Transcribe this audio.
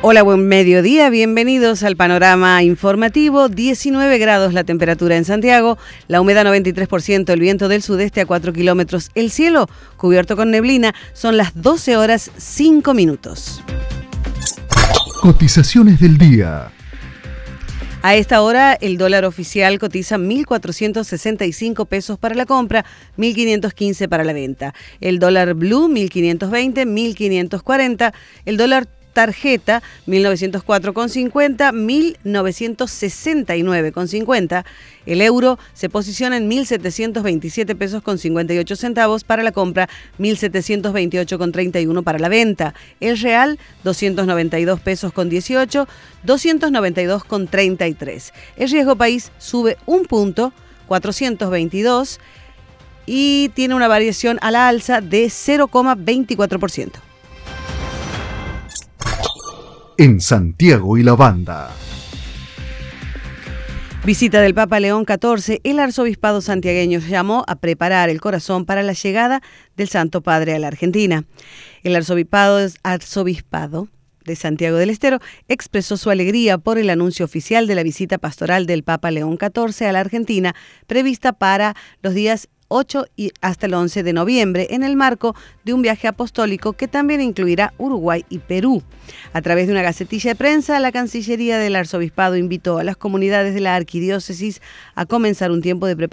Hola, buen mediodía, bienvenidos al panorama informativo. 19 grados la temperatura en Santiago, la humedad 93%, el viento del sudeste a 4 kilómetros, el cielo cubierto con neblina, son las 12 horas 5 minutos. Cotizaciones del día. A esta hora, el dólar oficial cotiza 1.465 pesos para la compra, 1.515 para la venta. El dólar blue, 1.520, 1.540. El dólar tarjeta, 1.904,50, 1.969,50. El euro se posiciona en 1.727 pesos con 58 centavos para la compra, 1.728,31 para la venta. El real, 292 pesos con 18, 292,33. El riesgo país sube un punto, 422, y tiene una variación a la alza de 0,24%. En Santiago y la Banda. Visita del Papa León XIV, el arzobispado santiagueño llamó a preparar el corazón para la llegada del Santo Padre a la Argentina. El arzobispado de Santiago del Estero expresó su alegría por el anuncio oficial de la visita pastoral del Papa León XIV a la Argentina, prevista para los días 8 y hasta el 11 de noviembre, en el marco de un viaje apostólico que también incluirá Uruguay y Perú. A través de una gacetilla de prensa, la Cancillería del Arzobispado invitó a las comunidades de la arquidiócesis a comenzar un tiempo de preparación